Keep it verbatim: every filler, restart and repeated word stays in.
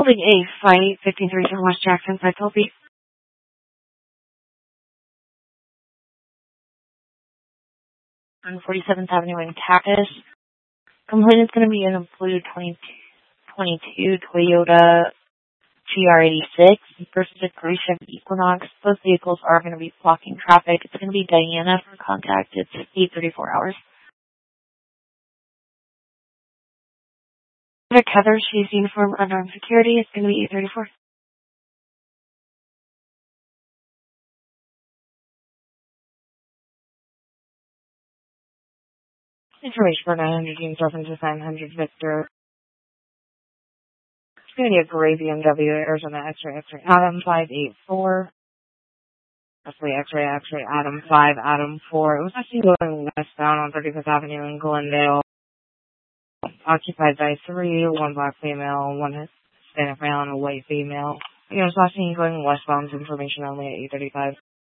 Holding a flight fifteen three from West Jackson, five twelve B. On forty-seventh Avenue in Cactus. Complaint is going to be an Blue twenty twenty-two Toyota G R eighty-six versus a gray Chevy Equinox. Both vehicles are going to be blocking traffic. It's going to be Diana for contact. It's eight thirty-four hours. Heather, she's uniform unarmed security. It's going to be eight thirty-four. Information for nine hundred James references nine hundred Victor. It's going to be a gray B M W Arizona X-ray X-ray Adam five eight four. X-ray X-ray X-ray Adam five Adam four. It was actually going westbound on thirty-fifth Avenue in Glendale. Occupied by three, one black female, one Hispanic male, and a white female. You know, it's actually going westbound. Information only at eight thirty-five.